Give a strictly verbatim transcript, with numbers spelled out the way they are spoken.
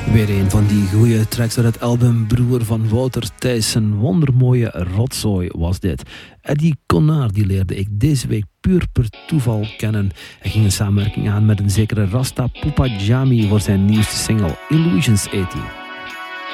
Weer een van die goede tracks uit het album Broer van Wouter Thijs. Een wondermooie rotzooi was dit. Eddie Conard die leerde ik deze week puur per toeval kennen. Hij ging een samenwerking aan met een zekere Rasta Pupa Jami voor zijn nieuwste single Illusions achttien.